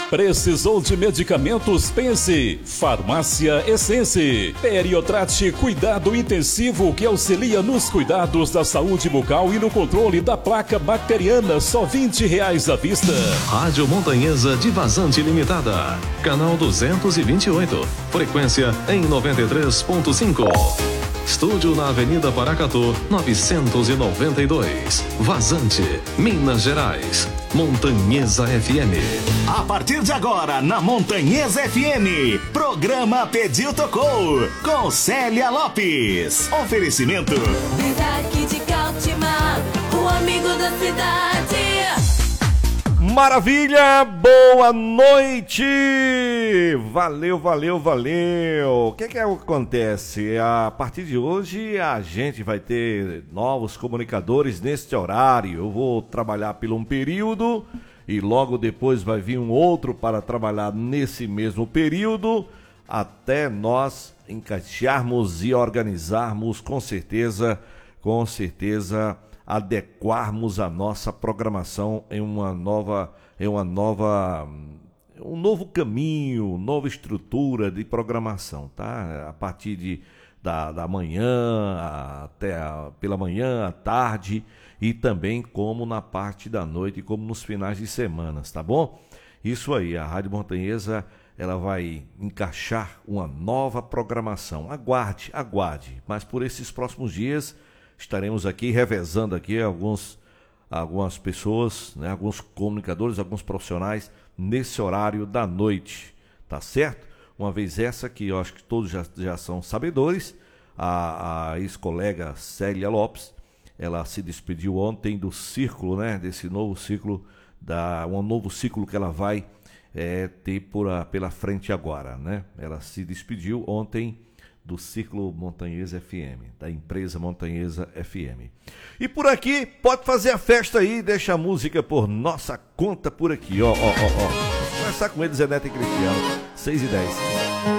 Precisou de medicamentos? Pense. Farmácia Essence. Periotrate Cuidado Intensivo, que auxilia nos cuidados da saúde bucal e no controle da placa bacteriana. Só R$20 à vista. Rádio Montanhesa de Vazante Limitada. Canal 228. Frequência em 93.5. Estúdio na Avenida Paracatu, 992. Vazante, Minas Gerais. Montanhesa FM. A partir de agora, na Montanhesa FM, programa Pediu Tocou, com Célia Lopes. Oferecimento Isaac de Cautimar, o amigo da cidade. Maravilha, boa noite! Valeu. O que acontece? A partir de hoje a gente vai ter novos comunicadores neste horário. Eu vou trabalhar por um período e logo depois vai vir um outro para trabalhar nesse mesmo período, até nós encaixarmos e organizarmos com certeza adequarmos a nossa programação em um novo caminho, nova estrutura de programação, tá? A partir da manhã, pela manhã, à tarde e também como na parte da noite, como nos finais de semana, tá bom? Isso aí, a Rádio Montanhesa, ela vai encaixar uma nova programação. Aguarde, mas por esses próximos dias estaremos aqui revezando aqui algumas pessoas, né, alguns comunicadores, alguns profissionais nesse horário da noite, tá certo? Uma vez essa que eu acho que todos já são sabedores, a ex-colega Célia Lopes, ela se despediu ontem do círculo, né, desse novo ciclo, um novo ciclo que ela vai ter pela frente agora, né? Ela se despediu ontem do Círculo Montanhesa FM, da empresa Montanhesa FM. E por aqui, pode fazer a festa aí, deixa a música por nossa conta por aqui, ó. Vamos começar com eles, Zé Neto e Cristiano, 6h10.